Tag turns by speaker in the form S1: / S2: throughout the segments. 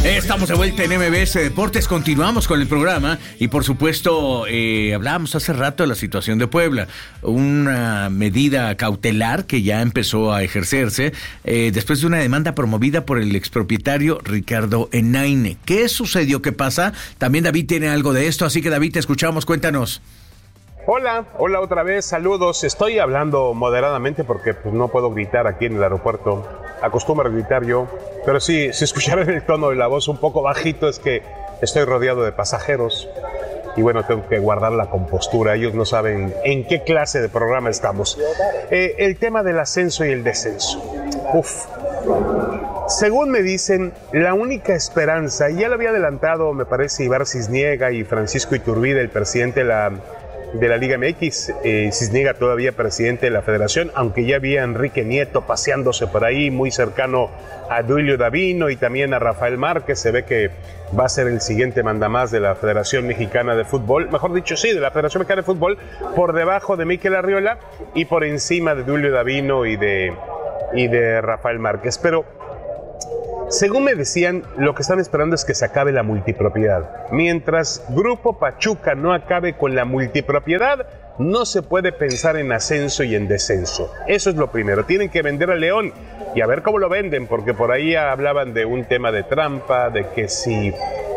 S1: Estamos de vuelta en MBS Deportes, continuamos con el programa y por supuesto hablábamos hace rato de la situación de Puebla, una medida cautelar que ya empezó a ejercerse después de una demanda promovida por el expropietario Ricardo Enaine. ¿Qué sucedió? ¿Qué pasa? También David tiene algo de esto, así que David, te escuchamos, cuéntanos.
S2: Hola otra vez, saludos. Estoy hablando moderadamente porque pues, no puedo gritar aquí en el aeropuerto. Acostumbro a gritar yo, pero sí, si escucharon el tono de la voz un poco bajito es que estoy rodeado de pasajeros y bueno, tengo que guardar la compostura. Ellos no saben en qué clase de programa estamos. El tema del ascenso y el descenso. Según me dicen, la única esperanza, y ya lo había adelantado, me parece, Ibar Cisniega y Francisco Iturbide, el presidente de la Liga MX, Cisniega todavía presidente de la federación, aunque ya había Enrique Nieto paseándose por ahí, muy cercano a Duilio Davino y también a Rafael Márquez. Se ve que va a ser el siguiente mandamás de la Federación Mexicana de Fútbol, mejor dicho, sí, de la Federación Mexicana de Fútbol, por debajo de Mikel Arriola y por encima de Duilio Davino y de Rafael Márquez. Pero según me decían, lo que están esperando es que se acabe la multipropiedad. Mientras Grupo Pachuca no acabe con la multipropiedad, no se puede pensar en ascenso y en descenso. Eso es lo primero. Tienen que vender a León y a ver cómo lo venden, porque por ahí hablaban de un tema de trampa, de que si,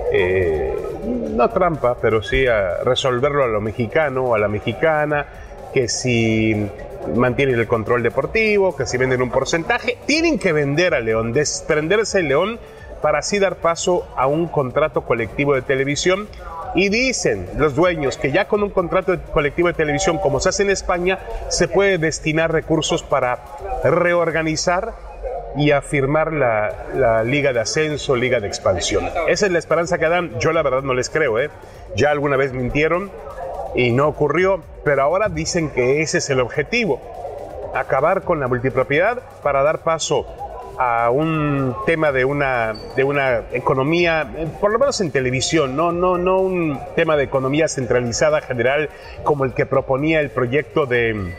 S2: no trampa, pero sí a resolverlo a lo mexicano o a la mexicana, que si mantienen el control deportivo, que si venden un porcentaje, tienen que vender a León, desprenderse de León para así dar paso a un contrato colectivo de televisión. Y dicen los dueños que ya con un contrato colectivo de televisión, como se hace en España, se puede destinar recursos para reorganizar y afirmar la liga de ascenso, liga de expansión. Esa es la esperanza que dan. Yo la verdad no les creo, Ya alguna vez mintieron y no ocurrió, pero ahora dicen que ese es el objetivo, acabar con la multipropiedad para dar paso a un tema de una economía, por lo menos en televisión, no un tema de economía centralizada general como el que proponía el proyecto de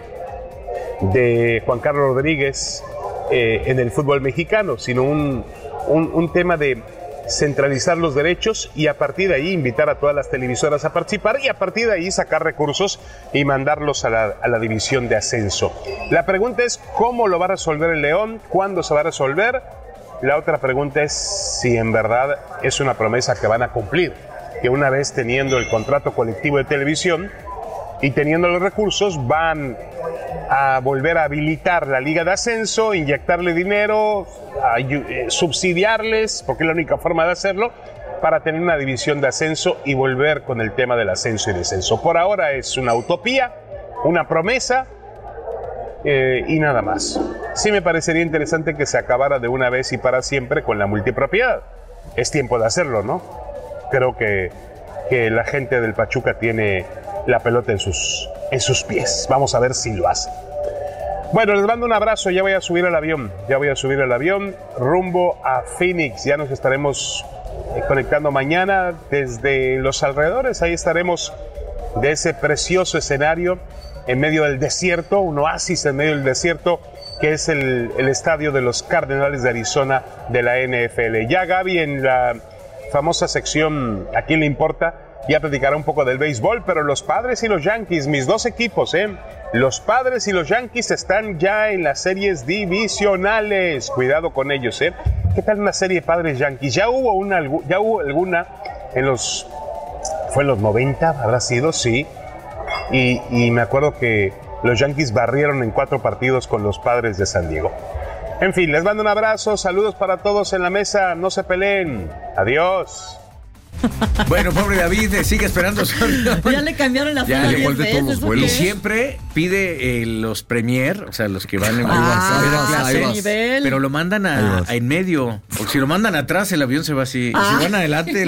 S2: Juan Carlos Rodríguez en el fútbol mexicano, sino un tema de centralizar los derechos y a partir de ahí invitar a todas las televisoras a participar y a partir de ahí sacar recursos y mandarlos a la división de ascenso. La pregunta es ¿cómo lo va a resolver el León? ¿Cuándo se va a resolver? La otra pregunta es si en verdad es una promesa que van a cumplir, que una vez teniendo el contrato colectivo de televisión y teniendo los recursos van a volver a habilitar la liga de ascenso, inyectarle dinero, subsidiarles, porque es la única forma de hacerlo, para tener una división de ascenso y volver con el tema del ascenso y descenso. Por ahora es una utopía, una promesa y nada más. Sí me parecería interesante que se acabara de una vez y para siempre con la multipropiedad. Es tiempo de hacerlo, ¿no? Creo que la gente del Pachuca tiene la pelota en sus pies. Vamos a ver si lo hace. Bueno, les mando un abrazo. Ya voy a subir al avión rumbo a Phoenix. Ya nos estaremos conectando mañana desde los alrededores. Ahí estaremos de ese precioso escenario en medio del desierto, un oasis en medio del desierto, que es el estadio de los Cardenales de Arizona de la NFL. Ya Gaby en la famosa sección ¿A quién le importa? Ya platicará un poco del béisbol, pero los Padres y los Yankees, mis dos equipos, los Padres y los Yankees están ya en las series divisionales. Cuidado con ellos, ¿Qué tal una serie Padres-Yankees? Ya hubo alguna fue en los 90, habrá sido, sí. Y me acuerdo que los Yankees barrieron en 4 partidos con los Padres de San Diego. En fin, les mando un abrazo, saludos para todos en la mesa, no se peleen. Adiós.
S1: Bueno, pobre David, sigue esperando.
S3: Ya le cambiaron la fila 10 veces.
S1: Y siempre pide los premier, o sea, los que van en clase, pero lo mandan a en medio. Porque si lo mandan atrás, el avión se va así. Y si van adelante...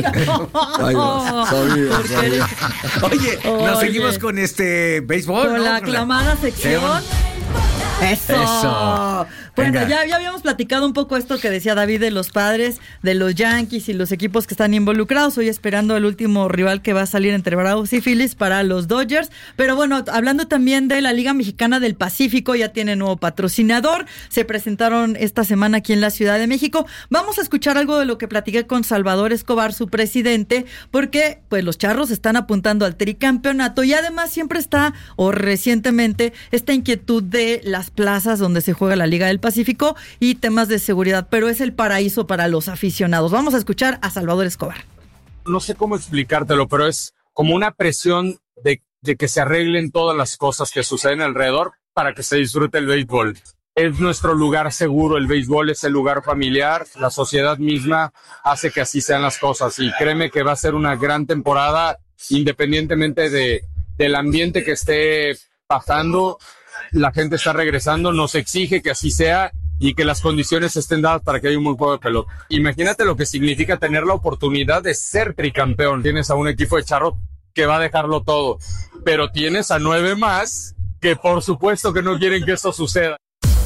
S3: Oye,
S1: nos seguimos con béisbol.
S3: Con la aclamada sección. ¡Eso! Bueno, ya habíamos platicado un poco esto que decía David de los padres, de los Yankees y los equipos que están involucrados. Hoy esperando el último rival que va a salir entre Bravos y Phillies para los Dodgers. Pero bueno, hablando también de la Liga Mexicana del Pacífico, ya tiene nuevo patrocinador. Se presentaron esta semana aquí en la Ciudad de México. Vamos a escuchar algo de lo que platiqué con Salvador Escobar, su presidente, porque pues los Charros están apuntando al tricampeonato y además siempre está, o recientemente, esta inquietud de las plazas donde se juega la Liga del Pacífico y temas de seguridad, pero es el paraíso para los aficionados. Vamos a escuchar a Salvador Escobar.
S4: No sé cómo explicártelo, pero es como una presión de que se arreglen todas las cosas que suceden alrededor para que se disfrute el béisbol. Es nuestro lugar seguro, el béisbol es el lugar familiar, la sociedad misma hace que así sean las cosas y créeme que va a ser una gran temporada independientemente del ambiente que esté pasando. La gente está regresando, nos exige que así sea y que las condiciones estén dadas para que haya un buen juego de pelota. Imagínate lo que significa tener la oportunidad de ser tricampeón. Tienes a un equipo de Charros que va a dejarlo todo, pero tienes a 9 más que por supuesto que no quieren que eso suceda.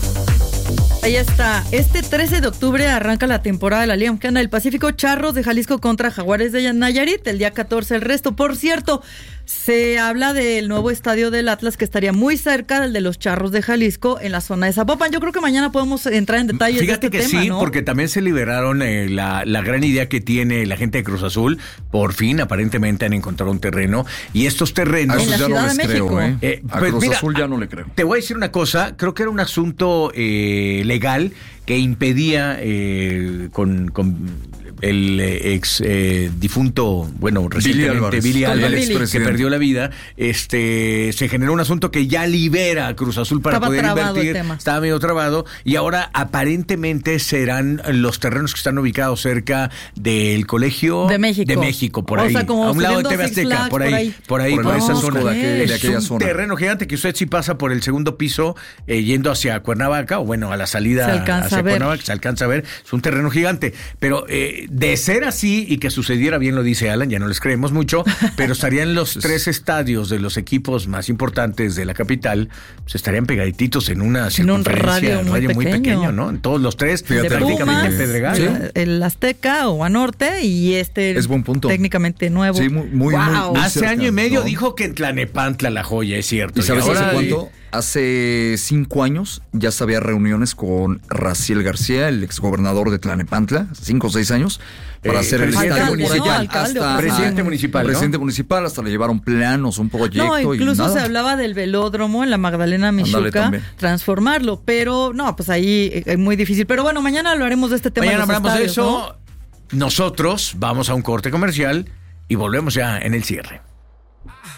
S3: Ahí está. Este 13 de octubre arranca la temporada de la Liga Mexicana del Pacífico. Charros de Jalisco contra Jaguares de Nayarit. El día 14 el resto. Por cierto, se habla del nuevo estadio del Atlas que estaría muy cerca del de los Charros de Jalisco en la zona de Zapopan. Yo creo que mañana podemos entrar en detalles.
S1: Fíjate
S3: de este
S1: que
S3: tema,
S1: sí,
S3: ¿no?
S1: porque también se liberaron la gran idea que tiene la gente de Cruz Azul. Por fin, aparentemente han encontrado un terreno. Y estos terrenos...
S3: En la
S5: ya
S3: Ciudad
S5: no les
S3: de
S5: creo,
S3: México.
S5: A Cruz Azul ya no le creo.
S1: Te voy a decir una cosa. Creo que era un asunto legal que impedía con el ex difunto, bueno, recientemente Billy Álvarez, que perdió la vida, se generó un asunto que ya libera a Cruz Azul para poder invertir. Estaba medio trabado y ahora aparentemente serán los terrenos que están ubicados cerca del Colegio
S3: de México,
S1: por ahí,
S3: como
S1: a un lado de TV
S3: Six
S1: Azteca,
S3: Flags,
S1: por esa zona.
S5: Es
S1: un terreno gigante que usted sí pasa por el segundo piso yendo hacia Cuernavaca, o bueno, a la salida hacia Cuernavaca, se alcanza a ver. Es un terreno gigante, pero de ser así y que sucediera bien, lo dice Alan, ya no les creemos mucho, pero estarían los 3 estadios de los equipos más importantes de la capital, pues estarían pegaditos en una circunferencia,
S3: un radio
S1: muy pequeño, ¿no? En todos los 3, prácticamente en Pedregal.
S3: ¿Sí? El Azteca o Banorte y
S5: es buen punto.
S3: Técnicamente nuevo.
S5: Sí, muy
S1: hace
S5: cerca,
S1: año y medio
S5: ¿no?
S1: dijo que en Tlanepantla la joya, es cierto.
S5: ¿Y sabes hace cuánto? Hace 5 años ya se había reuniones con Raciel García, el exgobernador de Tlanepantla, 5 o 6 años, para hacer el estadio municipal.
S1: Presidente municipal, ¿no?
S5: Presidente municipal, hasta le llevaron planos, un proyecto.
S3: No, incluso
S5: y nada.
S3: se hablaba del velódromo en la Magdalena Mixhuca, transformarlo, pero no, pues ahí es muy difícil. Pero bueno, mañana hablaremos de este tema.
S1: Mañana
S3: de
S1: hablamos de eso.
S3: ¿No?
S1: Nosotros vamos a un corte comercial y volvemos ya en el cierre.